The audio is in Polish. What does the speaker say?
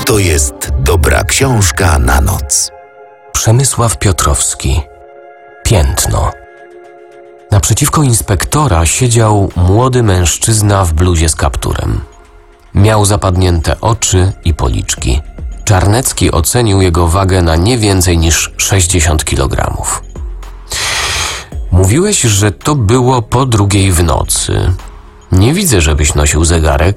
To jest dobra książka na noc. Przemysław Piotrowski. Piętno. Naprzeciwko inspektora siedział młody mężczyzna w bluzie z kapturem. Miał zapadnięte oczy i policzki. Czarnecki ocenił jego wagę na nie więcej niż 60 kg. Mówiłeś, że to było po 2:00 w nocy. Nie widzę, żebyś nosił zegarek.